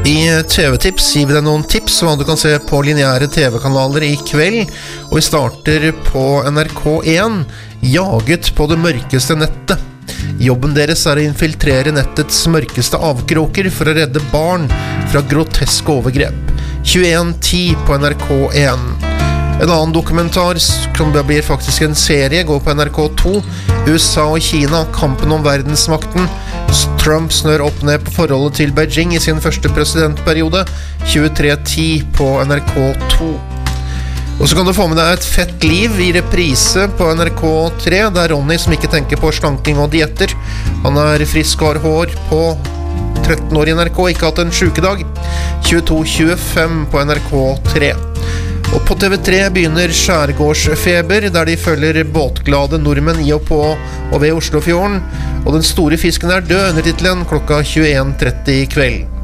I TV-tips gir vi deg noen tips om hva du kan se på lineære TV-kanaler i kveld, og vi starter på NRK1, Jaget på det mørkeste nettet. Jobben deres er å infiltrere nettets mørkeste avkroker for å redde barn fra groteske overgrep. 21:10 på NRK1. En annen dokumentar, som blir faktisk en serie, går på NRK2. USA og Kina, kampen om verdensmakten. Trump snør opp ned på forholdet til Beijing i sin første presidentperiode. 23:10 på NRK2. Og så kan du få med deg Et fett liv i reprise på NRK3. Det er Ronny som ikke tenker på slanking og dietter. Han er frisk og har hår på 13 år i NRK, ikke hatt en sykedag. 22:25 på NRK3. Og på TV3 begynner Skjærgårdsfeber, der de følger båtglade nordmenn i og på og ved Oslofjorden. Og den store fisken er død, under titelen klokka 21:30 i kveld.